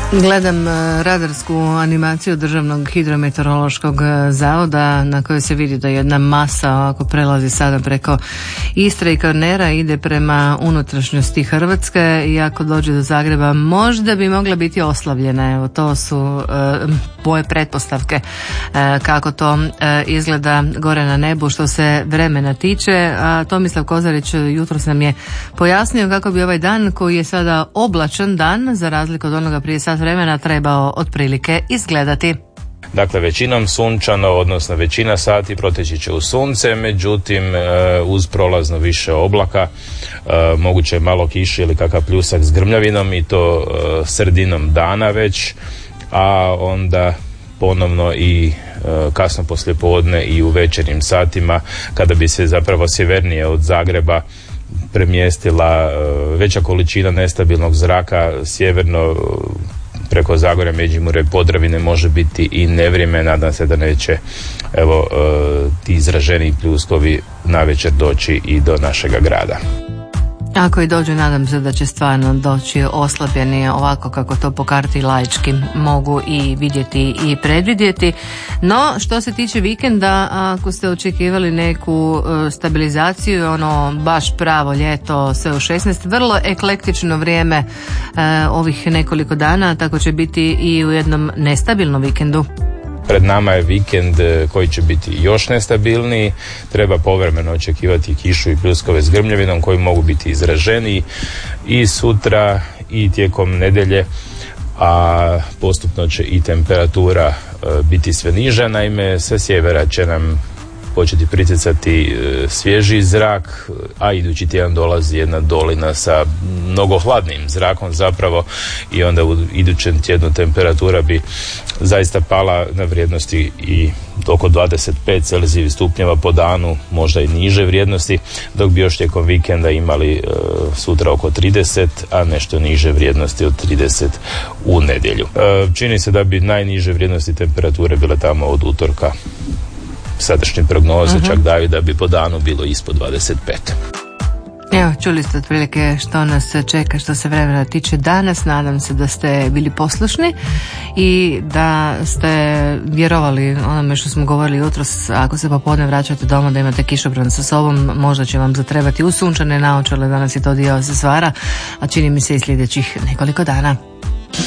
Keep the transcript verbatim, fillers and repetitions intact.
Gledam radarsku animaciju Državnog hidrometeorološkog zavoda na kojoj se vidi da jedna masa ovako prelazi sada preko Istre i Kvarnera, ide prema unutrašnjosti Hrvatske i ako dođe do Zagreba možda bi mogla biti oslavljena. Evo, to su uh, moje pretpostavke uh, kako to uh, izgleda gore na nebu što se vremena tiče. A Tomislav Kozarić jutros nam je pojasnio kako bi ovaj dan, koji je sada oblačan dan za razliku od onoga prije sat vremena, trebao otprilike izgledati. Dakle, većinom sunčano, odnosno većina sati proteći će u sunce, međutim uz prolazno više oblaka, moguće je malo kiše ili kakav pljusak s grmljavinom i to sredinom dana već, a onda ponovno i kasno poslijepodne i u večernjim satima kada bi se zapravo sjevernije od Zagreba premjestila veća količina nestabilnog zraka sjeverno preko Zagorja, Međimurja i Podravine, može biti i nevrijeme. Nadam se da neće evo ti izraženi pljuskovi navečer doći i do našega grada. Ako i dođu, nadam se da će stvarno doći oslabljeni ovako kako to po karti laički mogu i vidjeti i predvidjeti. No, što se tiče vikenda, ako ste očekivali neku stabilizaciju, ono baš pravo ljeto, sve u šesnaest, vrlo eklektično vrijeme e, ovih nekoliko dana, tako će biti i u jednom nestabilnom vikendu. Pred nama je vikend koji će biti još nestabilniji, treba povremeno očekivati kišu i pljuskove s grmljavinom koji mogu biti izraženiji i sutra i tijekom nedjelje, a postupno će i temperatura biti sve niža. Naime, sve sjevera će nam početi pritjecati svježi zrak, a idući tjedan dolazi jedna dolina sa mnogo hladnim zrakom zapravo i onda u idućem tjednu temperatura bi zaista pala na vrijednosti i oko dvadeset pet Celzijevih stupnjeva po danu, možda i niže vrijednosti, dok bi još tijekom vikenda imali e, sutra oko trideset, a nešto niže vrijednosti od trideset u nedjelju. E, čini se da bi najniže vrijednosti temperature bile tamo od utorka. Sadašnje prognoze uh-huh. čak daju da bi po danu bilo ispod dvadeset pet. Evo, čuli ste otprilike što nas čeka što se vremena tiče danas. Nadam se da ste bili poslušni i da ste vjerovali onome što smo govorili jutros. Ako se popodne vraćate doma da imate kišobran sa sobom, možda će vam zatrebati usunčane naočale, danas je to dio aksesuara, a čini mi se i sljedećih nekoliko dana.